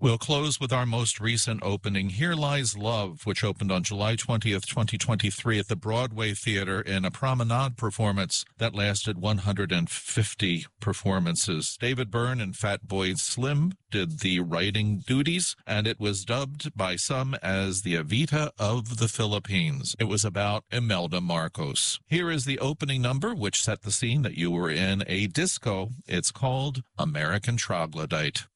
We'll close with our most recent opening, Here Lies Love, which opened on July 20th, 2023 at the Broadway Theater in a promenade performance that lasted 150 performances. David Byrne and Fatboy Slim did the writing duties, and it was dubbed by some as the Evita of the Philippines. It was about Imelda Marcos. Here is the opening number, which set the scene that you were in a disco. It's called American Troglodyte.